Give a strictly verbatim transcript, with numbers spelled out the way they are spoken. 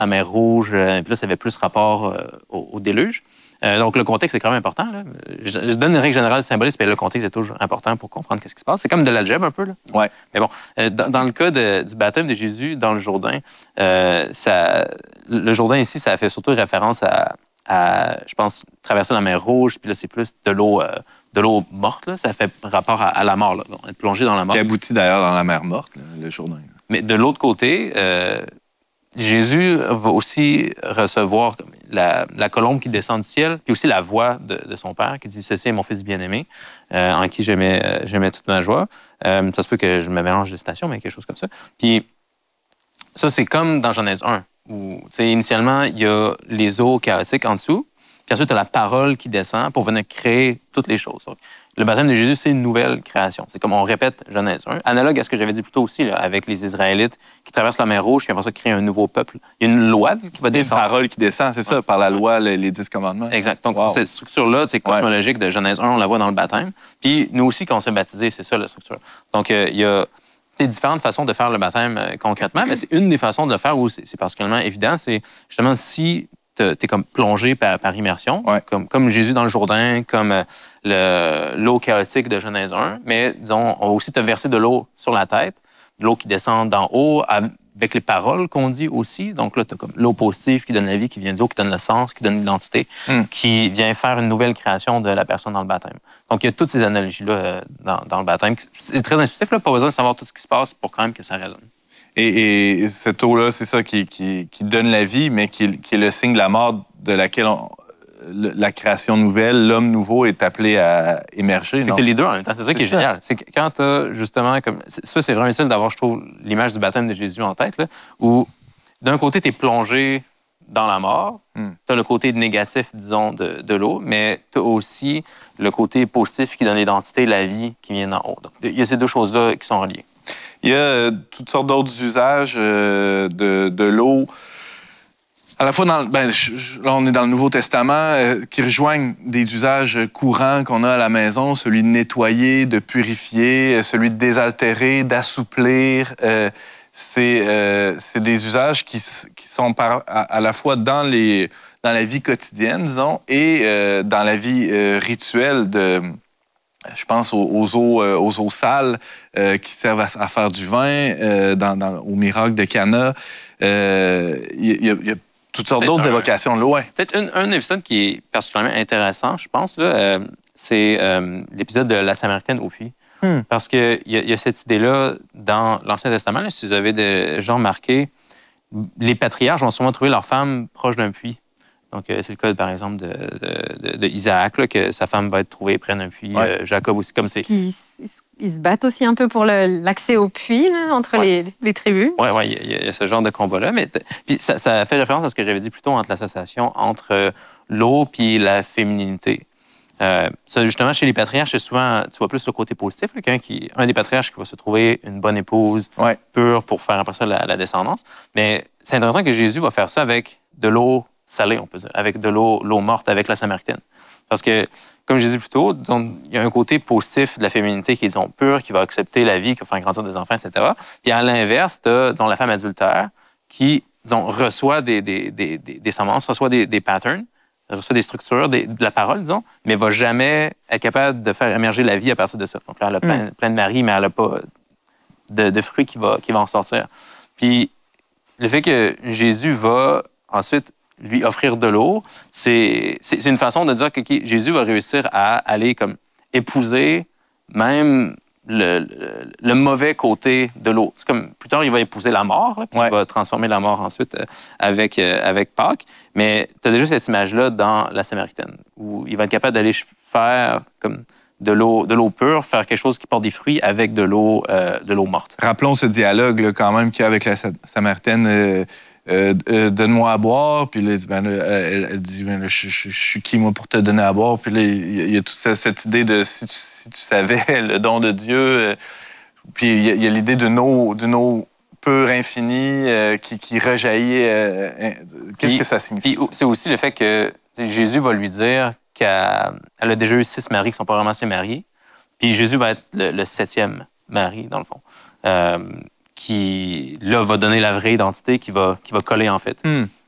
la mer Rouge, euh, puis là, ça avait plus rapport euh, au, au déluge. Euh, donc, le contexte est quand même important. Là. Je, je donne une règle générale symboliste, mais le contexte est toujours important pour comprendre ce qui se passe. C'est comme de l'algèbre un peu. Là. Ouais. Mais bon, euh, dans, dans le cas de, du baptême de Jésus dans le Jourdain, euh, ça, le Jourdain ici, ça fait surtout référence à, à, je pense, traverser la mer Rouge, puis là, c'est plus de l'eau, euh, de l'eau morte. Là. Ça fait rapport à, à la mort, là. Être plongé dans la mort. Qui aboutit d'ailleurs dans la mer morte, là, le Jourdain. Mais de l'autre côté, euh, Jésus va aussi recevoir la, la colombe qui descend du ciel, puis aussi la voix de, de son Père qui dit « Ceci est mon Fils bien-aimé, euh, en qui je mets, euh, je mets toute ma joie. Euh, » Ça se peut que je me mélange de citations, mais quelque chose comme ça. Puis ça, c'est comme dans Genèse un, où initialement, il y a les eaux chaotiques en dessous, puis ensuite, tu as la parole qui descend pour venir créer toutes les choses. Donc, le baptême de Jésus, c'est une nouvelle création. C'est comme on répète Genèse un. Analogue à ce que j'avais dit plus tôt aussi, là, avec les Israélites qui traversent la mer Rouge, puis après ça, créent un nouveau peuple. Il y a une loi qui va descendre. Une parole qui descend, c'est ça, ouais. Par la loi, les, les dix commandements. Exact. Donc, wow. Cette structure-là, cosmologique de Genèse un, on la voit dans le baptême. Puis nous aussi, quand on se fait baptiser, c'est ça la structure. Donc, euh, il y a des différentes façons de faire le baptême euh, concrètement, mais c'est une des façons de le faire où c'est, c'est particulièrement évident. C'est justement si tu es comme plongé par, par immersion, ouais. comme, comme Jésus dans le Jourdain, comme euh, le, l'eau chaotique de Genèse un, mais disons, on va aussi te verser de l'eau sur la tête, de l'eau qui descend d'en haut, avec les paroles qu'on dit aussi. Donc là, tu as comme l'eau positive qui donne la vie, qui vient du haut, qui donne le sens, qui donne l'identité, mm. qui vient faire une nouvelle création de la personne dans le baptême. Donc, il y a toutes ces analogies-là euh, dans, dans le baptême. C'est très intuitif, là, pas besoin de savoir tout ce qui se passe pour quand même que ça résonne. Et, et cette eau-là, c'est ça qui, qui, qui donne la vie, mais qui, qui est le signe de la mort de laquelle on, la création nouvelle, l'homme nouveau est appelé à émerger. C'est que les deux en même temps. C'est ça c'est qui est ça. Génial. C'est que quand tu as justement... comme ça, c'est vraiment utile d'avoir, je trouve, l'image du baptême de Jésus en tête, là, où d'un côté, tu es plongé dans la mort, mm. tu as le côté négatif, disons, de, de l'eau, mais tu as aussi le côté positif qui donne l'identité, la vie qui vient d'en haut. Donc, il y a ces deux choses-là qui sont reliées. Il y a euh, toutes sortes d'autres usages euh, de, de l'eau. À la fois, dans, ben, je, là, on est dans le Nouveau Testament, euh, qui rejoignent des usages courants qu'on a à la maison, celui de nettoyer, de purifier, celui de désaltérer, d'assouplir. Euh, c'est, euh, c'est des usages qui, qui sont par, à, à la fois dans, les, dans la vie quotidienne, disons, et euh, dans la vie euh, rituelle de... Je pense aux, aux, eaux, euh, aux eaux sales euh, qui servent à, à faire du vin, euh, dans, dans, au miracle de Cana. Euh, il y, y, y a toutes sortes peut-être d'autres un, évocations de l'eau. Ouais. Peut-être un, un épisode qui est particulièrement intéressant, je pense, là, euh, c'est euh, l'épisode de la Samaritaine au puits. Hmm. Parce qu'il y, y a cette idée-là dans l'Ancien Testament. Là, si vous avez déjà remarqué, les patriarches vont souvent trouver leur femme proche d'un puits. Donc, c'est le cas, par exemple, de, de, de, de Isaac, là, que sa femme va être trouvée près d'un puits. Ouais. Euh, Jacob aussi, comme c'est... Puis, ils, ils se battent aussi un peu pour le, l'accès au puits, là, entre ouais. les, les tribus. Oui, ouais, il y, y a ce genre de combat-là. Mais puis ça, ça fait référence à ce que j'avais dit plus tôt entre l'association entre l'eau puis la fémininité. Euh, ça, justement, chez les patriarches, c'est souvent, tu vois plus le côté positif. Là, qui, un des patriarches qui va se trouver une bonne épouse ouais. pure pour faire après ça la, la descendance. Mais c'est intéressant que Jésus va faire ça avec de l'eau salée, on peut dire, avec de l'eau, l'eau morte, avec la Samaritaine. Parce que, comme je disais plus tôt, donc, il y a un côté positif de la féminité qui est, disons, pure, qui va accepter la vie, qui va faire grandir des enfants, et cetera. Puis à l'inverse, tu as, disons, la femme adultère qui, disons, reçoit des, des, des, des, des semences, reçoit des, des patterns, reçoit des structures, des, de la parole, disons, mais va jamais être capable de faire émerger la vie à partir de ça. Donc là, elle a plein, mm. plein de maris, mais elle n'a pas de, de fruits qui va, qui va en sortir. Puis le fait que Jésus va ensuite lui offrir de l'eau, c'est, c'est, c'est une façon de dire que okay, Jésus va réussir à aller comme épouser même le, le, le mauvais côté de l'eau. C'est comme, plus tard, il va épouser la mort, là, puis ouais. il va transformer la mort ensuite euh, avec, euh, avec Pâques. Mais tu as déjà cette image-là dans la Samaritaine, où il va être capable d'aller faire comme de l'eau, de l'eau pure, faire quelque chose qui porte des fruits avec de l'eau, euh, de l'eau morte. Rappelons ce dialogue là, quand même qu'il y a avec la Samaritaine. Euh... Euh, euh, donne-moi à boire. Puis là, ben, là, elle, elle dit, ben, là, je, je, je suis qui, moi, pour te donner à boire? Puis là, il y a, il y a toute cette, cette idée de si tu, si tu savais le don de Dieu. Euh, puis il y a, il y a l'idée d'une eau, d'une eau pure, infinie, euh, qui, qui rejaillit. Euh, qu'est-ce puis, que ça signifie? Puis c'est aussi le fait que Jésus va lui dire qu'elle a déjà eu six maris qui ne sont pas vraiment ses maris. Puis Jésus va être le, le septième mari, dans le fond. Euh, qui, là, va donner la vraie identité qui va, qui va coller, en fait. Hmm.